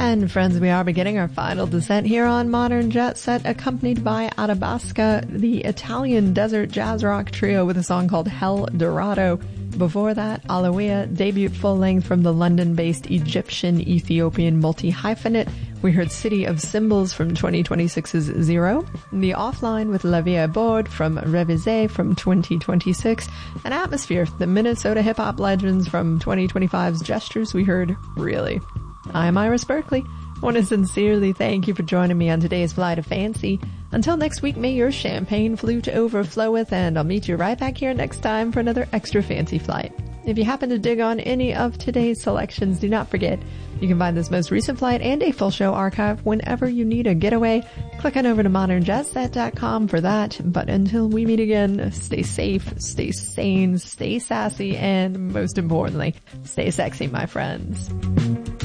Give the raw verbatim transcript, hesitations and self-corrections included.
And friends, we are beginning our final descent here on Modern Jet Set, accompanied by Arabasca, the Italian desert jazz rock trio with a song called Hell Dorado. Before that, Alawea, debut full-length from the London-based Egyptian-Ethiopian multi-hyphenate. We heard City of Symbols from twenty twenty-six's Zero, The Offline with La Vie à Bord from Revisé from twenty twenty-six, and Atmosphere, the Minnesota hip-hop legends from twenty twenty-five's Gestures. We heard Really. I'm Iris Berkeley. I want to sincerely thank you for joining me on today's Flight of Fancy. Until next week, may your champagne flute overfloweth, and I'll meet you right back here next time for another extra fancy flight. If you happen to dig on any of today's selections, do not forget, you can find this most recent flight and a full show archive whenever you need a getaway. Click on over to modern jet set dot com for that. But until we meet again, stay safe, stay sane, stay sassy, and most importantly, stay sexy, my friends.